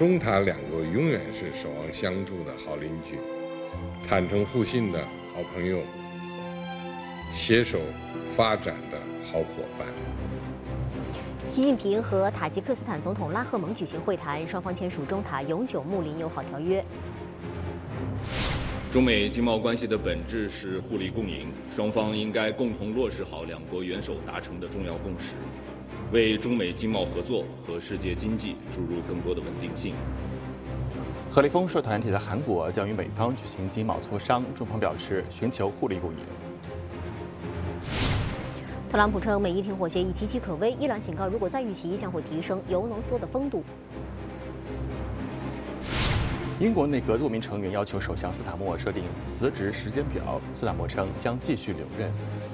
中塔两国永远是守望相助的好邻居，坦诚互信的好朋友，携手发展的好伙伴。 习近平和塔吉克斯坦总统拉赫蒙举行会谈，双方签署中塔永久睦邻友好条约。 中美经贸关系的本质是互利共赢，双方应该共同落实好两国元首达成的重要共识，为中美经贸合作和世界经济注入更多的稳定性。 何立峰说，团体在韩国将与美方举行经贸磋商，中方表示寻求互利共赢。 特朗普称，美伊停火协议岌岌可危，伊朗警告，如果再遇袭，将会提升铀浓缩的风度。 英国内阁多名成员要求首相斯塔默设定辞职时间表，斯塔默称将继续留任。